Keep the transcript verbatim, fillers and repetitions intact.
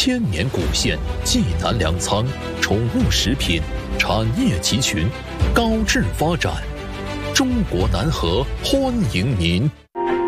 千年古县，济南粮仓，宠物食品，产业集群，高质发展。中国南河欢迎您。